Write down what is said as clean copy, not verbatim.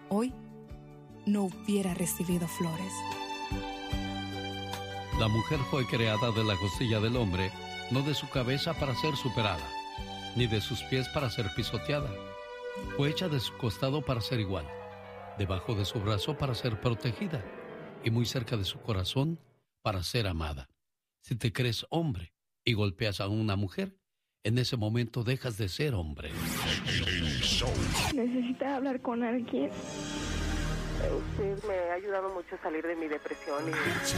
hoy no hubiera recibido flores. La mujer fue creada de la costilla del hombre, no de su cabeza para ser superada, ni de sus pies para ser pisoteada. Fue hecha de su costado para ser igual, debajo de su brazo para ser protegida, y muy cerca de su corazón para ser amada. Si te crees hombre y golpeas a una mujer, en ese momento dejas de ser hombre. ¿Necesitas hablar con alguien? Usted me ha ayudado mucho a salir de mi depresión.